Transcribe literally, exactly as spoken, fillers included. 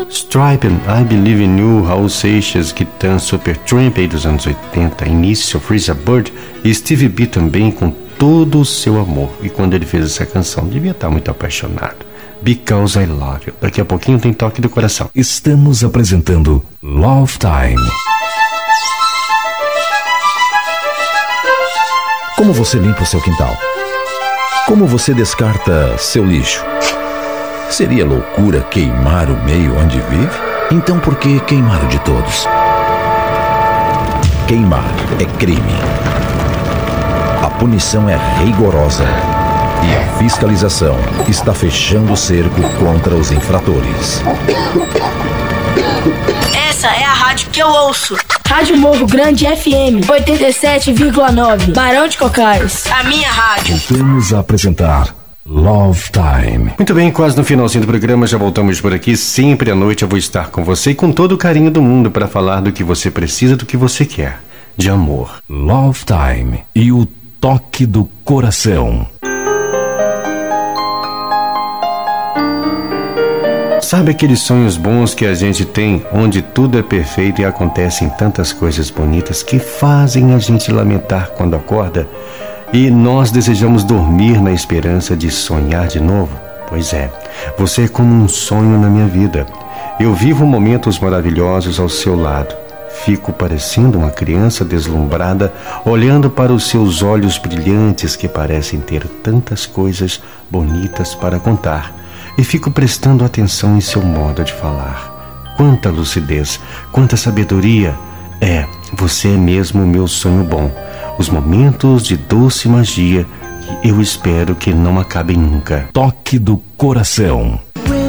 Stripe and I Believe in You, Raul Seixas, Guitar Supertramp aí dos anos oitenta, início Freeza Bird e Stevie B também com todo o seu amor. E quando ele fez essa canção, devia estar muito apaixonado. Because I Love You. Daqui a pouquinho tem Toque do Coração. Estamos apresentando Love Time. Como você limpa o seu quintal? Como você descarta seu lixo? Seria loucura queimar o meio onde vive? Então por que queimar o de todos? Queimar é crime. A punição é rigorosa e a fiscalização está fechando o cerco contra os infratores. Essa é a rádio que eu ouço. Rádio Morro Grande F M oitenta e sete vírgula nove, Barão de Cocais. A minha rádio. Voltamos a apresentar Love Time. Muito bem, quase no finalzinho do programa, já voltamos por aqui. Sempre à noite eu vou estar com você e com todo o carinho do mundo para falar do que você precisa, do que você quer. De amor. Love Time e o toque do coração. Sabe aqueles sonhos bons que a gente tem, onde tudo é perfeito e acontecem tantas coisas bonitas que fazem a gente lamentar quando acorda e nós desejamos dormir na esperança de sonhar de novo? Pois é, você é como um sonho na minha vida. Eu vivo momentos maravilhosos ao seu lado. Fico parecendo uma criança deslumbrada, olhando para os seus olhos brilhantes que parecem ter tantas coisas bonitas para contar. E fico prestando atenção em seu modo de falar. Quanta lucidez, quanta sabedoria. É, você é mesmo o meu sonho bom. Os momentos de doce magia que eu espero que não acabem nunca. Toque do coração.